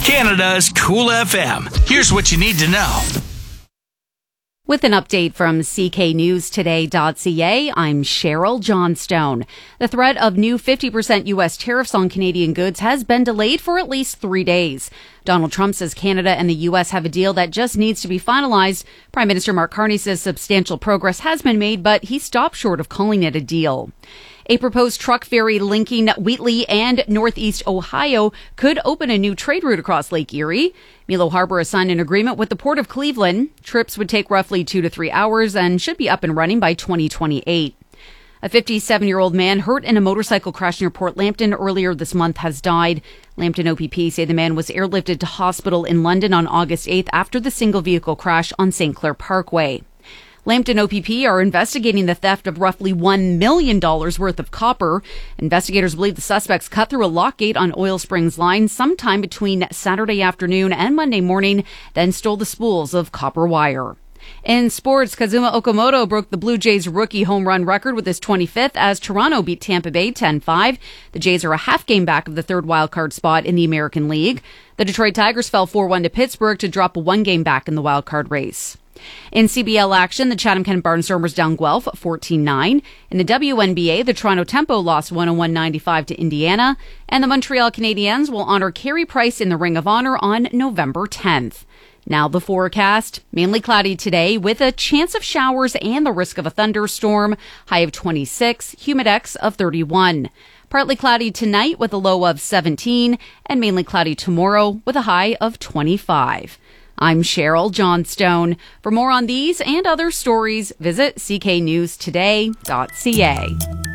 Canada's Cool FM. Here's what you need to know. With an update from cknewstoday.ca, I'm Cheryl Johnstone. The threat of new 50% U.S. tariffs on Canadian goods has been delayed for at least 3 days. Donald Trump says Canada and the U.S. have a deal that just needs to be finalized. Prime Minister Mark Carney says substantial progress has been made, but he stopped short of calling it a deal. A proposed truck ferry linking Wheatley and Northeast Ohio could open a new trade route across Lake Erie. Milo Harbor has signed an agreement with the Port of Cleveland. Trips would take roughly 2 to 3 hours and should be up and running by 2028. A 57-year-old man hurt in a motorcycle crash near Port Lambton earlier this month has died. Lambton OPP say the man was airlifted to hospital in London on August 8th after the single-vehicle crash on St. Clair Parkway. Lambton OPP are investigating the theft of roughly $1 million worth of copper. Investigators believe the suspects cut through a lock gate on Oil Springs line sometime between Saturday afternoon and Monday morning, then stole the spools of copper wire. In sports, Kazuma Okamoto broke the Blue Jays rookie home run record with his 25th as Toronto beat Tampa Bay 10-5. The Jays are a half game back of the third wildcard spot in the American League. The Detroit Tigers fell 4-1 to Pittsburgh to drop a one-game back in the wildcard race. In CBL action, the Chatham-Kent Barnstormers down Guelph 14-9. In the WNBA, the Toronto Tempo lost 101-95 to Indiana. And the Montreal Canadiens will honor Carey Price in the Ring of Honor on November 10th. Now the forecast. Mainly cloudy today with a chance of showers and the risk of a thunderstorm. High of 26, humidex of 31. Partly cloudy tonight with a low of 17. And mainly cloudy tomorrow with a high of 25. I'm Cheryl Johnstone. For more on these and other stories, visit cknewstoday.ca.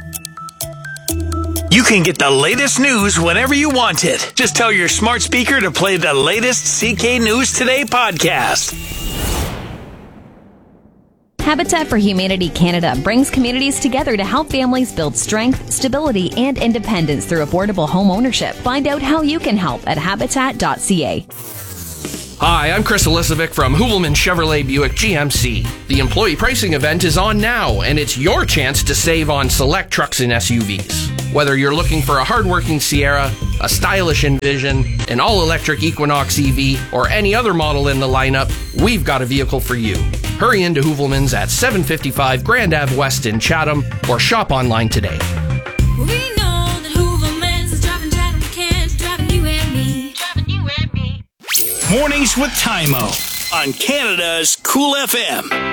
You can get the latest news whenever you want it. Just tell your smart speaker to play the latest CK News Today podcast. Habitat for Humanity Canada brings communities together to help families build strength, stability, and independence through affordable home ownership. Find out how you can help at habitat.ca. Hi, I'm Chris Elisovic from Hoovelman Chevrolet Buick GMC. The employee pricing event is on now, and it's your chance to save on select trucks and SUVs. Whether you're looking for a hardworking Sierra, a stylish Envision, an all-electric Equinox EV, or any other model in the lineup, we've got a vehicle for you. Hurry into Hoovelman's at 755 Grand Ave West in Chatham, or shop online today. We know that Hoovelman's is driving you and me. Mornings with Tymo on Canada's Cool FM.